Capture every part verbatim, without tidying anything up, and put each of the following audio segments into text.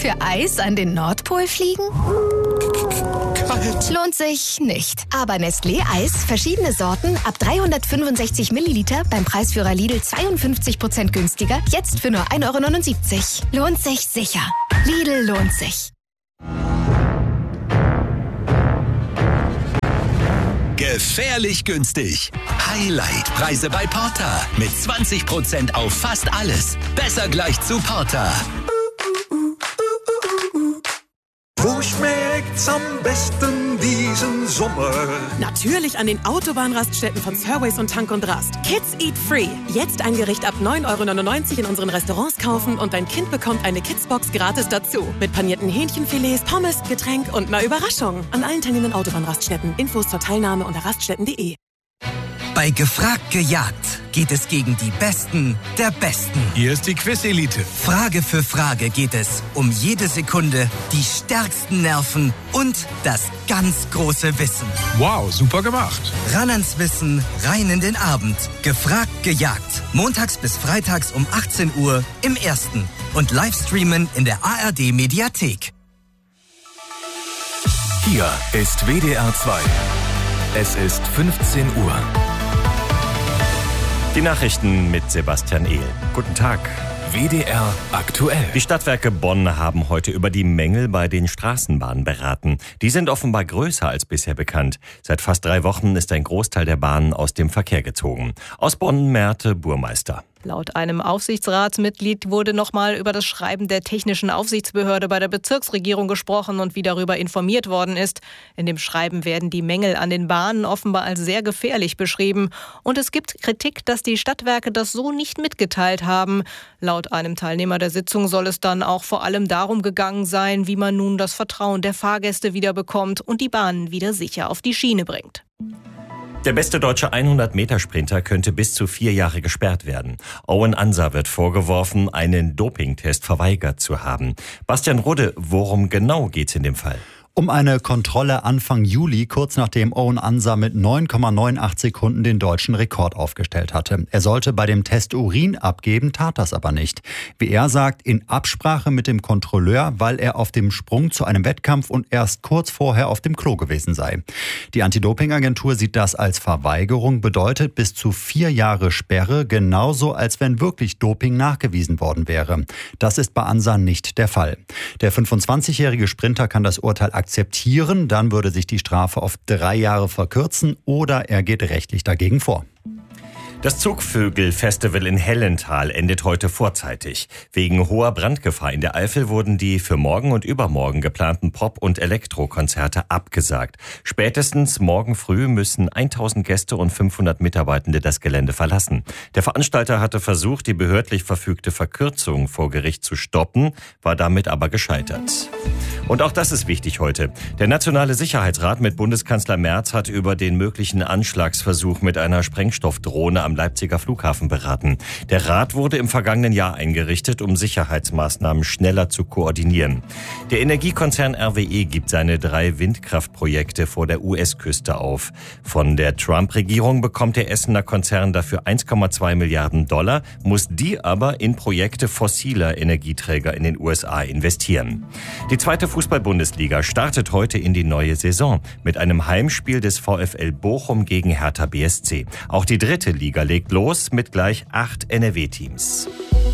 Für Eis an den Nordpol fliegen? Kalt. Lohnt sich nicht. Aber Nestlé Eis, verschiedene Sorten, ab dreihundertfünfundsechzig Milliliter, beim Preisführer Lidl zweiundfünfzig Prozent günstiger, jetzt für nur ein Euro neunundsiebzig. Lohnt sich sicher. Lidl lohnt sich. Gefährlich günstig. Highlight-Preise bei Porter. Mit zwanzig Prozent auf fast alles. Besser gleich zu Porter. Wo schmeckt's am besten diesen Sommer? Natürlich an den Autobahnraststätten von Surways und Tank und Rast. Kids Eat Free. Jetzt ein Gericht ab neun Euro neunundneunzig in unseren Restaurants kaufen und dein Kind bekommt eine Kidsbox gratis dazu. Mit panierten Hähnchenfilets, Pommes, Getränk und einer Überraschung. An allen teilnehmenden Autobahnraststätten. Infos zur Teilnahme unter raststätten punkt de. Bei Gefragt gejagt geht es gegen die Besten der Besten. Hier ist die Quiz-Elite. Frage für Frage geht es um jede Sekunde, die stärksten Nerven und das ganz große Wissen. Wow, super gemacht. Ran ans Wissen, rein in den Abend. Gefragt gejagt. Montags bis freitags um achtzehn Uhr im Ersten. Und Livestreamen in der A R D-Mediathek. Hier ist W D R zwei. Es ist fünfzehn Uhr. Die Nachrichten mit Sebastian Ehl. Guten Tag. W D R aktuell. Die Stadtwerke Bonn haben heute über die Mängel bei den Straßenbahnen beraten. Die sind offenbar größer als bisher bekannt. Seit fast drei Wochen ist ein Großteil der Bahnen aus dem Verkehr gezogen. Aus Bonn, Merte Burmeister. Laut einem Aufsichtsratsmitglied wurde nochmal über das Schreiben der Technischen Aufsichtsbehörde bei der Bezirksregierung gesprochen und wie darüber informiert worden ist. In dem Schreiben werden die Mängel an den Bahnen offenbar als sehr gefährlich beschrieben. Und es gibt Kritik, dass die Stadtwerke das so nicht mitgeteilt haben. Laut einem Teilnehmer der Sitzung soll es dann auch vor allem darum gegangen sein, wie man nun das Vertrauen der Fahrgäste wieder bekommt und die Bahnen wieder sicher auf die Schiene bringt. Der beste deutsche hundert-Meter-Sprinter könnte bis zu vier Jahre gesperrt werden. Owen Ansa wird vorgeworfen, einen Dopingtest verweigert zu haben. Bastian Rudde, worum genau geht's in dem Fall? Um eine Kontrolle Anfang Juli, kurz nachdem Owen Ansa mit neun Komma neunundachtzig Sekunden den deutschen Rekord aufgestellt hatte. Er sollte bei dem Test Urin abgeben, tat das aber nicht. Wie er sagt, in Absprache mit dem Kontrolleur, weil er auf dem Sprung zu einem Wettkampf und erst kurz vorher auf dem Klo gewesen sei. Die Anti-Doping-Agentur sieht das als Verweigerung, bedeutet bis zu vier Jahre Sperre, genauso als wenn wirklich Doping nachgewiesen worden wäre. Das ist bei Ansa nicht der Fall. Der fünfundzwanzigjährige Sprinter kann das Urteil akzeptieren, dann würde sich die Strafe auf drei Jahre verkürzen oder er geht rechtlich dagegen vor. Das Zugvögel-Festival in Hellental endet heute vorzeitig. Wegen hoher Brandgefahr in der Eifel wurden die für morgen und übermorgen geplanten Pop- und Elektrokonzerte abgesagt. Spätestens morgen früh müssen tausend Gäste und fünfhundert Mitarbeitende das Gelände verlassen. Der Veranstalter hatte versucht, die behördlich verfügte Verkürzung vor Gericht zu stoppen, war damit aber gescheitert. Und auch das ist wichtig heute. Der Nationale Sicherheitsrat mit Bundeskanzler Merz hat über den möglichen Anschlagsversuch mit einer Sprengstoffdrohne am Leipziger Flughafen beraten. Der Rat wurde im vergangenen Jahr eingerichtet, um Sicherheitsmaßnahmen schneller zu koordinieren. Der Energiekonzern R W E gibt seine drei Windkraftprojekte vor der U S-Küste auf. Von der Trump-Regierung bekommt der Essener Konzern dafür eins Komma zwei Milliarden Dollar, muss die aber in Projekte fossiler Energieträger in den U S A investieren. Die zweite Fußball-Bundesliga startet heute in die neue Saison mit einem Heimspiel des VfL Bochum gegen Hertha B S C. Auch die dritte Liga legt los mit gleich acht N R W-Teams.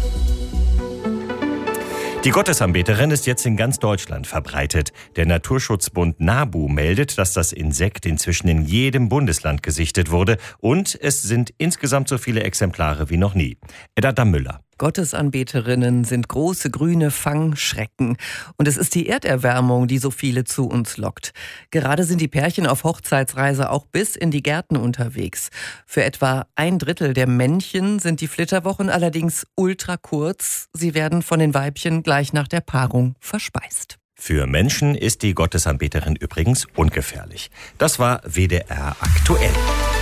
Die Gottesanbeterin ist jetzt in ganz Deutschland verbreitet. Der Naturschutzbund NABU meldet, dass das Insekt inzwischen in jedem Bundesland gesichtet wurde und es sind insgesamt so viele Exemplare wie noch nie. Edda Dammüller. Gottesanbeterinnen sind große grüne Fangschrecken. Und es ist die Erderwärmung, die so viele zu uns lockt. Gerade sind die Pärchen auf Hochzeitsreise auch bis in die Gärten unterwegs. Für etwa ein Drittel der Männchen sind die Flitterwochen allerdings ultra kurz. Sie werden von den Weibchen gleich nach der Paarung verspeist. Für Menschen ist die Gottesanbeterin übrigens ungefährlich. Das war W D R aktuell.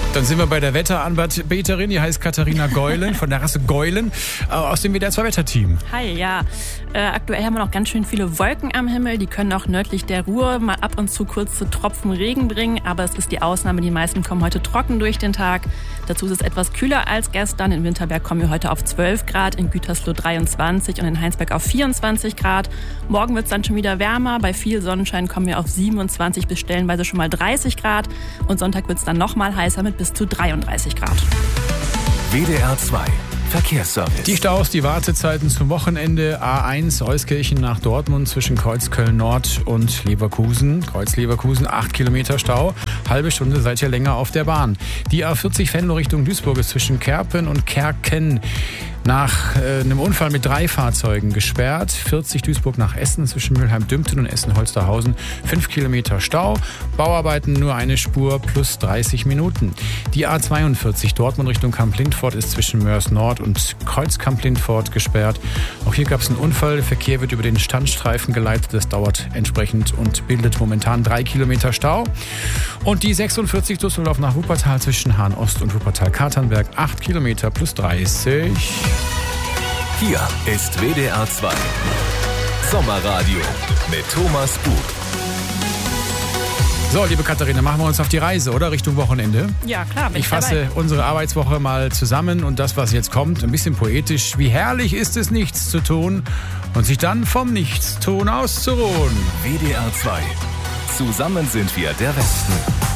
Dann sind wir bei der Wetteranbeterin, die heißt Katharina Geulen von der Rasse Geulen aus dem W D R zwei Wetterteam. Hi, ja. Äh, aktuell haben wir noch ganz schön viele Wolken am Himmel. Die können auch nördlich der Ruhr mal ab und zu kurze Tropfen Regen bringen. Aber es ist die Ausnahme. Die meisten kommen heute trocken durch den Tag. Dazu ist es etwas kühler als gestern. In Winterberg kommen wir heute auf zwölf Grad, in Gütersloh dreiundzwanzig und in Heinsberg auf vierundzwanzig Grad. Morgen wird es dann schon wieder wärmer. Bei viel Sonnenschein kommen wir auf siebenundzwanzig bis stellenweise schon mal dreißig Grad. Und Sonntag wird es dann noch mal heißer mit bis zu dreiunddreißig Grad. W D R zwei Verkehrsservice. Die Staus, die Wartezeiten zum Wochenende. A eins Euskirchen nach Dortmund zwischen Kreuzköln Nord und Leverkusen. Kreuz Leverkusen, acht Kilometer Stau. Halbe Stunde seid ihr länger auf der Bahn. Die A vierzig Venlo Richtung Duisburg ist zwischen Kerpen und Kerken nach äh, einem Unfall mit drei Fahrzeugen gesperrt. vierzig Duisburg nach Essen zwischen Mülheim-Dümpten und Essen-Holsterhausen. fünf Kilometer Stau. Bauarbeiten nur eine Spur plus dreißig Minuten. Die A zweiundvierzig Dortmund Richtung Kamp-Lindfort ist zwischen Mörs Nord und Kreuz Kamp-Lindfort gesperrt. Auch hier gab es einen Unfall. Der Verkehr wird über den Standstreifen geleitet. Das dauert entsprechend und bildet momentan drei Kilometer Stau. Und die sechsundvierzig Düsseldorf nach Wuppertal zwischen Hahn Ost und Wuppertal-Katernberg. acht Kilometer plus dreißig. Hier ist W D R zwei Sommerradio mit Thomas Bug. So, liebe Katharina, machen wir uns auf die Reise, oder? Richtung Wochenende. Ja, klar. Bin ich fasse dabei. unsere Arbeitswoche mal zusammen und das, was jetzt kommt, ein bisschen poetisch. Wie herrlich ist es, nichts zu tun und sich dann vom Nichtstun auszuruhen. W D R zwei. Zusammen sind wir der Westen.